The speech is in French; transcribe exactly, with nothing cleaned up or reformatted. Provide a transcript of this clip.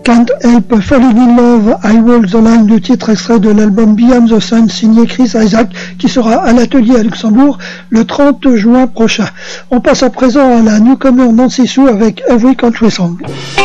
Can't Help Falling in Love, I Walk the Line, le titre extrait de l'album Beyond the Sun signé Chris Isaak, qui sera à l'atelier à Luxembourg le trente juin prochain. On passe à présent à la newcomer Nancy Sue avec Every Country Song.